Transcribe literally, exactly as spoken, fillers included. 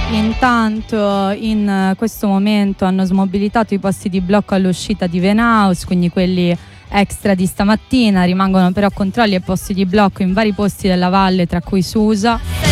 Intanto in questo momento hanno smobilitato i posti di blocco all'uscita di Venaus, quindi quelli extra di stamattina. Rimangono però controlli e posti di blocco in vari posti della valle, tra cui Susa.